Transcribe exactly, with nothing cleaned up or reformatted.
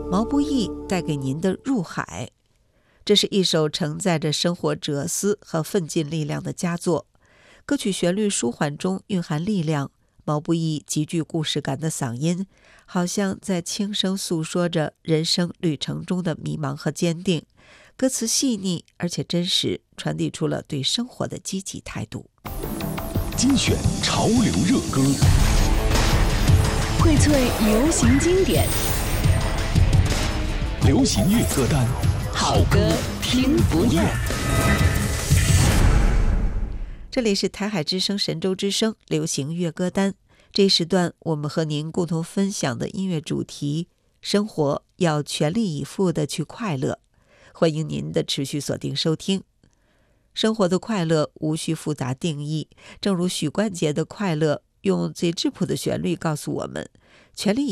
毛不易带给您的《入海》。这是一首承载着生活哲思和奋进力量的佳作，歌曲旋律舒缓中蕴含力量，毛不易极具故事感的嗓音好像在轻声诉说着人生旅程中的迷茫和坚定，歌词细腻而且真实，传递出了对生活的积极态度。 精选潮流热歌， 荟萃流行经典， 流行乐歌单， 好歌听不厌。 这里是台海之声神州之声流行乐歌单，这一时段我们和您共同分享的音乐主题：生活要全力以赴地去快乐。欢迎您的持续锁定收听。生活的快乐无需复杂定义，正如许冠杰的快乐用最质朴的旋律告诉我们，全力以